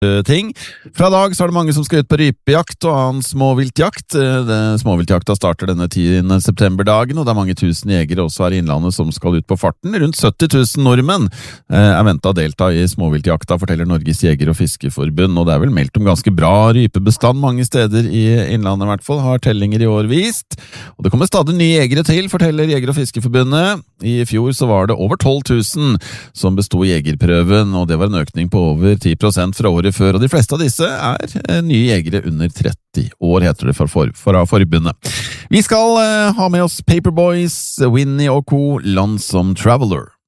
ting. Fra dag så er det mange som skal ut på rypejakt og annen småviltjakt. Småviltjakta starter denne 10. septemberdagen, og det er mange tusen jegere også her i innlandet som skal ut på farten. Rundt 70 000 nordmenn er ventet å delta i småviltjakta, forteller Norges Jeger- og Fiskerforbund, og det er vel meldt om ganske bra rypebestand mange steder i innlandet i hvert fall, har tellinger i år vist. Og det kommer stadig nye jegere til, forteller Jeger- og Fiskerforbundet. I fjor så var det over 12 000 som bestod jegerprøven, og det var en økning på over 10% fra året før, og de fleste av disse er nye jegere under 30 år, heter det fra forbundet. Vi skal ha med oss Paperboys, Winnie og Co. Lonesome Traveler.